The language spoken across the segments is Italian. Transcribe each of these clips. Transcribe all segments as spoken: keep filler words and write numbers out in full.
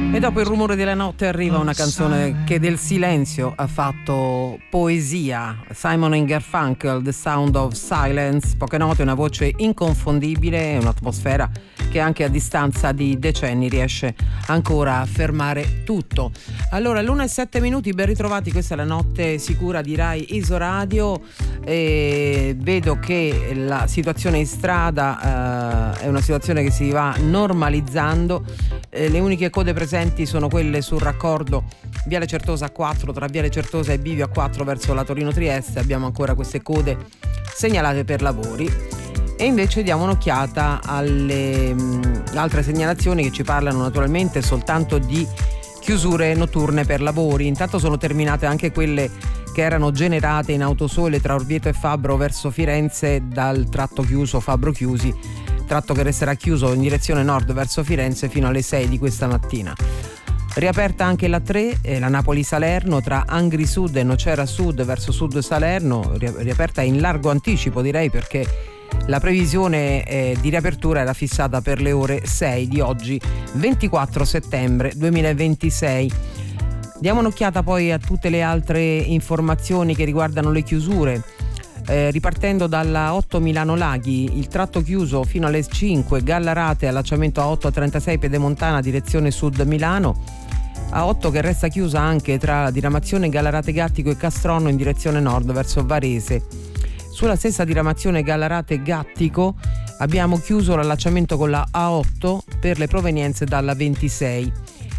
E dopo il rumore della notte arriva una canzone che del silenzio ha fatto poesia. Simon and Garfunkel, The Sound of Silence. Poche note, una voce inconfondibile e un'atmosfera che anche a distanza di decenni riesce ancora a fermare tutto. Allora, l'una e sette minuti, ben ritrovati, questa è la notte sicura di Rai Isoradio. E vedo che la situazione in strada eh, è una situazione che si va normalizzando. Eh, le uniche code presenti sono quelle sul raccordo Viale Certosa A quattro tra Viale Certosa e Bivio A quattro verso la Torino-Trieste. Abbiamo ancora queste code segnalate per lavori. E invece diamo un'occhiata alle mh, altre segnalazioni che ci parlano naturalmente soltanto di chiusure notturne per lavori. Intanto sono terminate anche quelle che erano generate in Autosole tra Orvieto e Fabbro verso Firenze dal tratto chiuso Fabbro Chiusi, tratto che resterà chiuso in direzione nord verso Firenze fino alle sei di questa mattina. Riaperta anche la tre, eh, la Napoli-Salerno tra Angri Sud e Nocera Sud verso Sud Salerno, riaperta in largo anticipo direi, perché la previsione eh, di riapertura era fissata per le ore sei di oggi, ventiquattro settembre duemilaventisei. Diamo un'occhiata poi a tutte le altre informazioni che riguardano le chiusure. Eh, ripartendo dalla otto Milano Laghi, il tratto chiuso fino alle cinque, Gallarate, allacciamento A otto trentasei Pedemontana direzione Sud Milano, A otto che resta chiusa anche tra la diramazione Gallarate Gattico e Castronno in direzione nord verso Varese. Sulla stessa diramazione Gallarate Gattico abbiamo chiuso l'allacciamento con la A otto per le provenienze dalla ventisei.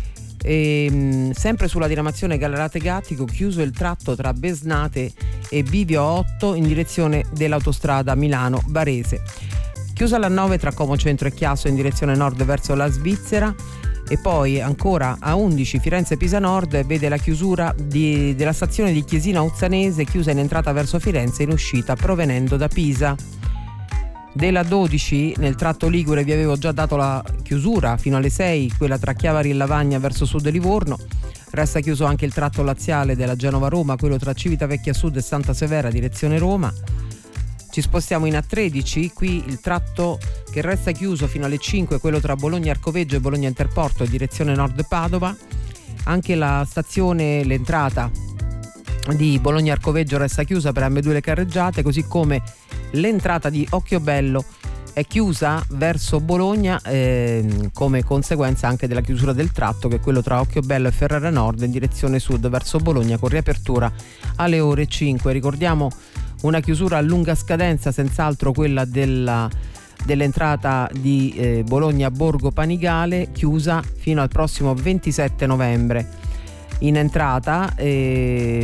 E, sempre sulla diramazione Gallarate Gattico chiuso il tratto tra Besnate e Bivio A otto in direzione dell'autostrada Milano-Varese. Chiusa la nove tra Como Centro e Chiasso in direzione nord verso la Svizzera. E poi ancora A undici Firenze-Pisa Nord vede la chiusura di, della stazione di Chiesina Uzzanese, chiusa in entrata verso Firenze e in uscita provenendo da Pisa. Della dodici nel tratto Ligure vi avevo già dato la chiusura fino alle sei, quella tra Chiavari e Lavagna verso Sud Livorno. Resta chiuso anche il tratto laziale della Genova-Roma, quello tra Civitavecchia Sud e Santa Severa direzione Roma. Ci spostiamo in A tredici, qui il tratto che resta chiuso fino alle cinque, quello tra Bologna Arcoveggio e Bologna Interporto direzione nord Padova. Anche la stazione, l'entrata di Bologna Arcoveggio resta chiusa per ambedue le carreggiate, così come l'entrata di Occhiobello è chiusa verso Bologna eh, come conseguenza anche della chiusura del tratto, che è quello tra Occhiobello e Ferrara Nord in direzione sud verso Bologna, con riapertura alle ore cinque. Ricordiamo una chiusura a lunga scadenza, senz'altro quella della, dell'entrata di eh, Bologna Borgo Panigale, chiusa fino al prossimo ventisette novembre. In entrata eh,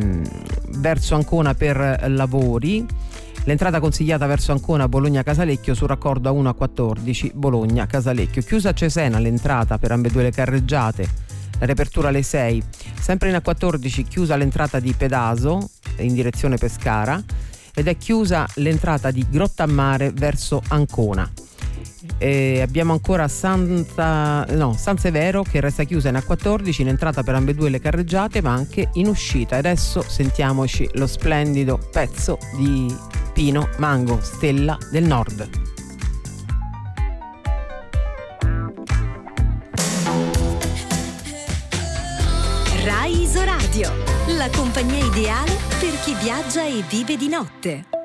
verso Ancona per lavori, l'entrata consigliata verso Ancona Bologna Casalecchio sul raccordo A uno A quattordici Bologna Casalecchio. Chiusa a Cesena l'entrata per ambedue le carreggiate, la riapertura alle sei. Sempre in A quattordici chiusa l'entrata di Pedaso in direzione Pescara ed è chiusa l'entrata di Grottammare verso Ancona. E abbiamo ancora Santa, no, San Severo che resta chiusa in A quattordici in entrata per ambedue le carreggiate, ma anche in uscita. Adesso sentiamoci lo splendido pezzo di Pino Mango, Stella del Nord. Rai Isoradio, la compagnia ideale per chi viaggia e vive di notte.